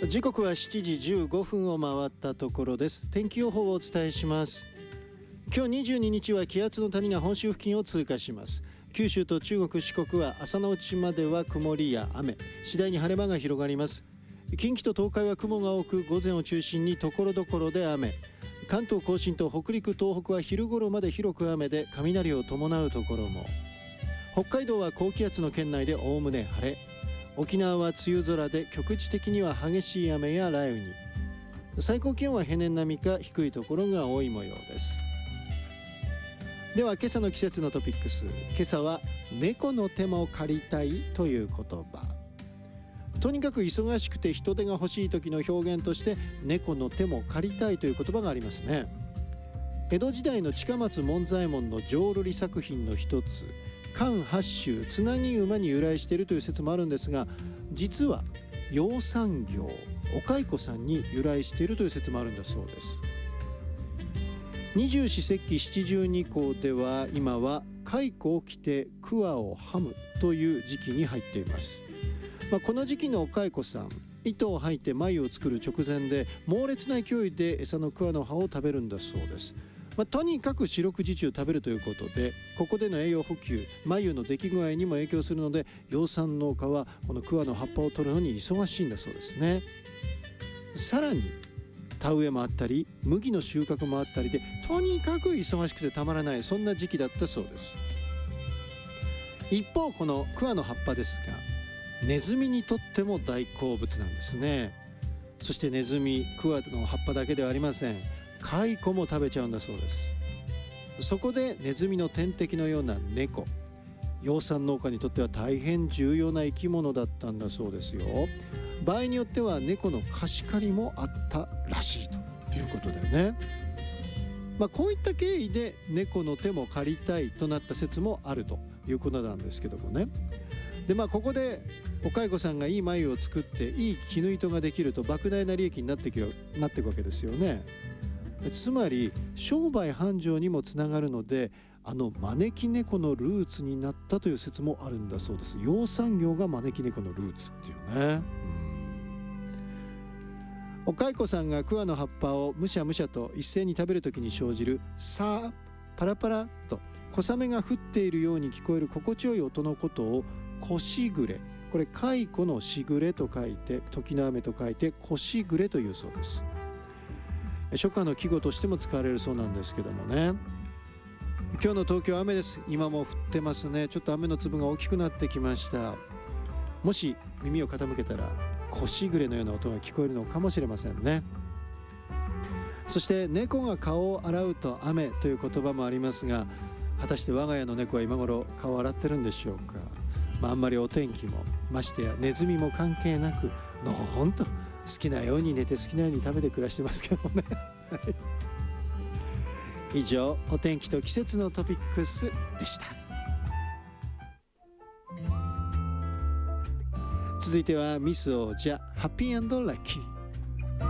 時刻は7時15分を回ったところです。天気予報をお伝えします。今日22日は気圧の谷が本州付近を通過します。九州と中国四国は朝のうちまでは曇りや雨、次第に晴れ間が広がります。近畿と東海は雲が多く、午前を中心に所々で雨。関東甲信と北陸東北は昼頃まで広く雨で、雷を伴うところも。北海道は高気圧の圏内でおおむね晴れ。沖縄は梅雨空で局地的には激しい雨や雷雨に。最高気温は平年並みか低いところが多い模様です。では今朝の季節のトピックス。今朝は猫の手も借りたいという言葉。とにかく忙しくて人手が欲しい時の表現として、猫の手も借りたいという言葉がありますね。江戸時代の近松門左衛門の浄瑠璃作品の一つ、関八州つなぎ馬に由来しているという説もあるんですが、実は養蚕業お蚕さんに由来しているという説もあるんだそうです。二十四節気七十二候では、今は蚕を着て桑をはむという時期に入っています。この時期のお蚕さん、糸を吐いて繭を作る直前で猛烈な勢いで餌の桑の葉を食べるんだそうです。とにかく四六時中食べるということで、ここでの栄養補給、繭の出来具合にも影響するので、養蚕農家はこの桑の葉っぱを取るのに忙しいんだそうですね。さらに田植えもあったり、麦の収穫もあったりで、とにかく忙しくてたまらない、そんな時期だったそうです。一方、この桑の葉っぱですが、ネズミにとっても大好物なんですね。そしてネズミ、桑の葉っぱだけではありません。蚕も食べちゃうんだそうです。そこでネズミの天敵のような猫、養蚕農家にとっては大変重要な生き物だったんだそうですよ。場合によっては猫の貸し借りもあったらしいということだよね。こういった経緯で猫の手も借りたいとなった説もあるということなんですけどもね。でここでお蚕さんがいい繭を作っていい絹糸ができると、莫大な利益になっていくわけですよね。つまり商売繁盛にもつながるので、招き猫のルーツになったという説もあるんだそうです。養蚕業が招き猫のルーツっていうね。お蚕さんが桑の葉っぱをむしゃむしゃと一斉に食べるときに生じるさあパラパラと小雨が降っているように聞こえる心地よい音のことをこしぐれ、これ蚕のしぐれと書いて、時の雨と書いてこしぐれというそうです。初夏の季語としても使われるそうなんですけどもね。今日の東京雨です。今も降ってますね。ちょっと雨の粒が大きくなってきました。もし耳を傾けたらこしぐれのような音が聞こえるのかもしれませんね。そして猫が顔を洗うと雨という言葉もありますが、果たして我が家の猫は今頃顔を洗ってるんでしょうか。あんまりお天気もましてやネズミも関係なく、のほんと好きなように寝て好きなように食べて暮らしてますけどね以上、お天気と季節のトピックスでした。続いてはミス王者ハッピー&ラッキー。